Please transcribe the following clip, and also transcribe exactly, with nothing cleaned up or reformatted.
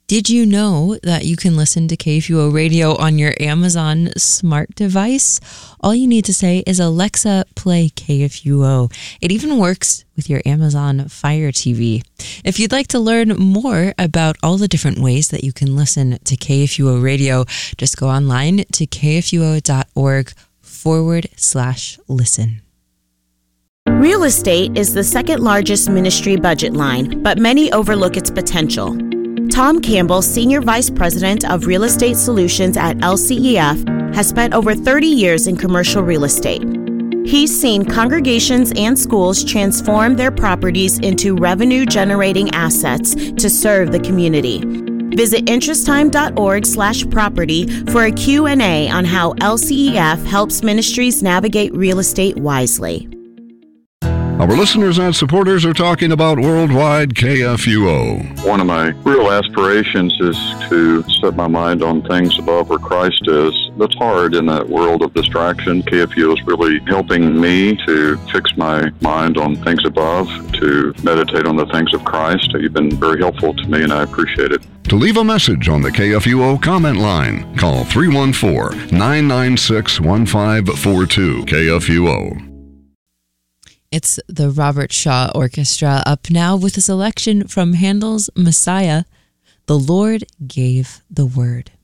Did you know that you can listen to K F U O Radio on your Amazon smart device? All you need to say is, Alexa, play K F U O. It even works with your Amazon Fire T V. If you'd like to learn more about all the different ways that you can listen to K F U O Radio, just go online to kfuo.org forward slash listen. Real estate is the second largest ministry budget line, but many overlook its potential. Tom Campbell, Senior Vice President of Real Estate Solutions at L C E F, has spent over thirty years in commercial real estate. He's seen congregations and schools transform their properties into revenue-generating assets to serve the community. Visit interesttime.org slash property for a Q and A on how L C E F helps ministries navigate real estate wisely. Our listeners and supporters are talking about Worldwide K F U O. One of my real aspirations is to set my mind on things above where Christ is. That's hard in that world of distraction. K F U O is really helping me to fix my mind on things above, to meditate on the things of Christ. You've been very helpful to me, and I appreciate it. To leave a message on the K F U O comment line, call three one four, nine nine six, one five four two. K F U O. It's the Robert Shaw Orchestra up now with a selection from Handel's Messiah. The Lord gave the word.